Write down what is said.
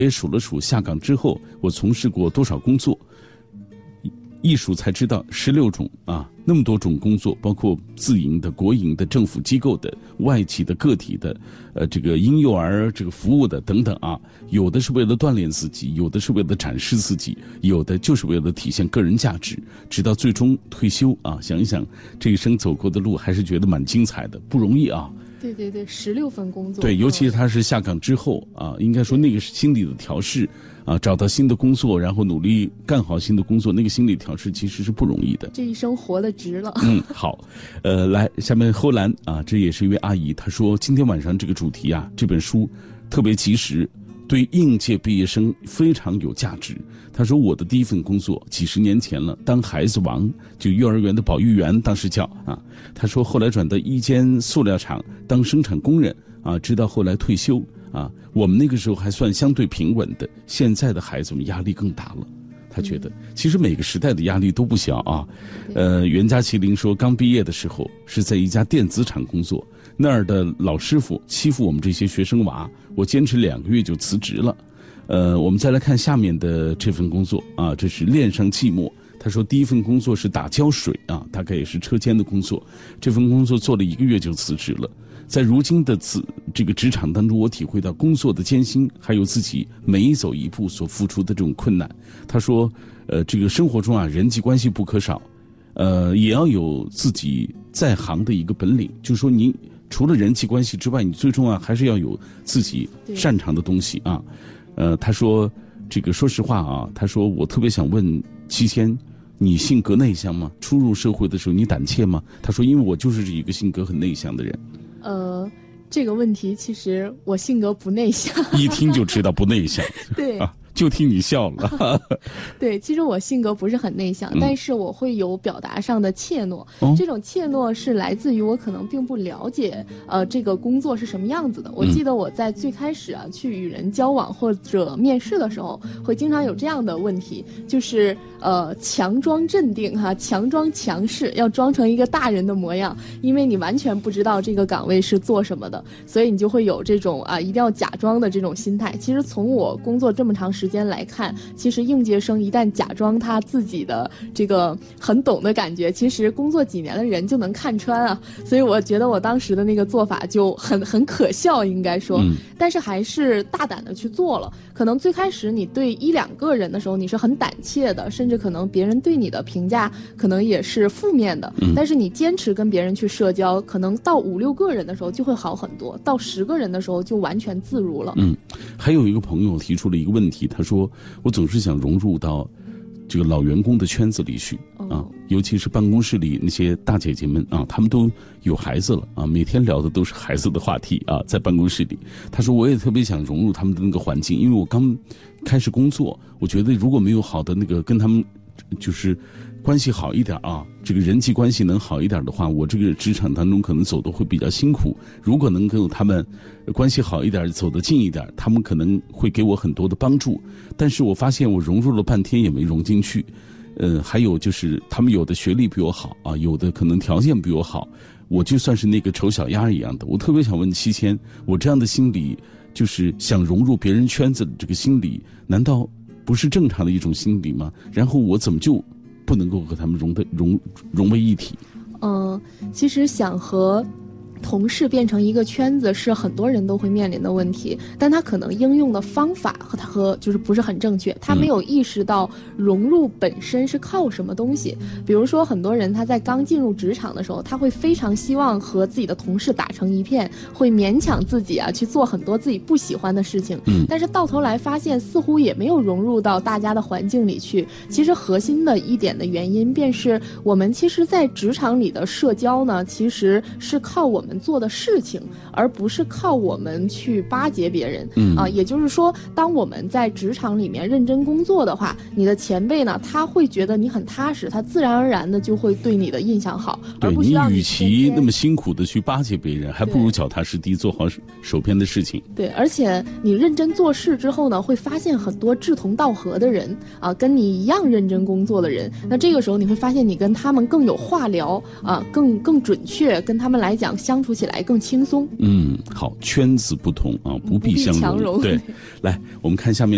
也数了数下岗之后我从事过多少工作，一数才知道16种啊，那么多种工作，包括自营的、国营的、政府机构的、外企的、个体的，这个婴幼儿这个服务的等等啊，有的是为了锻炼自己，有的是为了展示自己，有的就是为了体现个人价值，直到最终退休啊。想一想这一生走过的路，还是觉得蛮精彩的，不容易啊。 对对对，16份工作。 对，尤其是他是下岗之后啊，应该说那个是心理的调试啊，找到新的工作，然后努力干好新的工作，那个心理调试其实是不容易的。 这一生活得值了。 好，来，下面后兰啊，这也是一位阿姨，她说今天晚上这个主题啊，这本书特别及时，对应届毕业生非常有价值。他说我的第一份工作几十年前了，当孩子王，就幼儿园的保育员，当时叫啊。他说后来转到一间塑料厂当生产工人啊，直到后来退休啊。我们那个时候还算相对平稳的，现在的孩子们压力更大了。他觉得其实每个时代的压力都不小啊。袁家麒麟说刚毕业的时候是在一家电子厂工作，那儿的老师傅欺负我们这些学生娃，我坚持2个月就辞职了。我们再来看下面的这份工作啊，这是恋上寂寞。他说第一份工作是打胶水啊，大概也是车间的工作，这份工作做了1个月就辞职了。在如今的这个职场当中，我体会到工作的艰辛，还有自己每走一步所付出的这种困难。他说这个生活中啊，人际关系不可少，也要有自己在行的一个本领，就是说你除了人际关系之外，你最终啊还是要有自己擅长的东西啊。他说这个说实话啊，他说我特别想问七仙，你性格内向吗？初入社会的时候你胆怯吗？他说因为我就是一个性格很内向的人。 这个问题其实我性格不内向， 一听就知道不内向。 对啊，就听你笑了。 对，其实我性格不是很内向，但是我会有表达上的怯懦。这种怯懦是来自于我可能并不了解这个工作是什么样子的。我记得我在最开始啊去与人交往或者面试的时候，会经常有这样的问题，就是强装镇定哈，强装强势，要装成一个大人的模样，因为你完全不知道这个岗位是做什么的，所以你就会有这种一定要假装的这种心态。其实从我工作这么长时间来看，其实应届生一旦假装他自己的这个很懂的感觉，其实工作几年的人就能看穿啊。所以我觉得我当时的那个做法就很可笑，应该说，但是还是大胆的去做了。可能最开始你对1、2个人的时候你是很胆怯的，甚至可能别人对你的评价可能也是负面的，但是你坚持跟别人去社交，可能到5、6个人的时候就会好很多，到10个人的时候就完全自如了。 还有一个朋友提出了一个问题，他说我总是想融入到这个老员工的圈子里去啊，尤其是办公室里那些大姐姐们啊，他们都有孩子了啊，每天聊的都是孩子的话题啊，在办公室里。他说我也特别想融入他们的那个环境，因为我刚开始工作，我觉得如果没有好的那个跟他们就是关系好一点啊，这个人际关系能好一点的话，我这个职场当中可能走的会比较辛苦。如果能跟他们关系好一点，走得近一点，他们可能会给我很多的帮助。但是我发现我融入了半天也没融进去。还有就是他们有的学历比我好啊，有的可能条件比我好，我就算是那个丑小鸭一样的。我特别想问七千，我这样的心理，就是想融入别人圈子的这个心理，难道不是正常的一种心理吗？然后我怎么就不能够和他们融为一体？ 其实想和同事变成一个圈子是很多人都会面临的问题，但他可能应用的方法和就是不是很正确，他没有意识到融入本身是靠什么东西。比如说很多人他在刚进入职场的时候，他会非常希望和自己的同事打成一片，会勉强自己去做很多自己不喜欢的事情，但是到头来发现似乎也没有融入到大家的环境里去。其实核心的一点的原因便是我们其实在职场里的社交呢，其实是靠我们做的事情，而不是靠我们去巴结别人。也就是说，当我们在职场里面认真工作的话，你的前辈呢，他会觉得你很踏实，他自然而然的就会对你的印象好，而不需要你与其那么辛苦的去巴结别人，还不如脚踏实地做好手边的事情。 对，而且你认真做事之后呢，会发现很多志同道合的人啊，跟你一样认真工作的人。那这个时候你会发现，你跟他们更有话聊啊，更准确，跟他们来讲相处起来更轻松。 好，圈子不同啊，不必相容。对，来，我们看下面。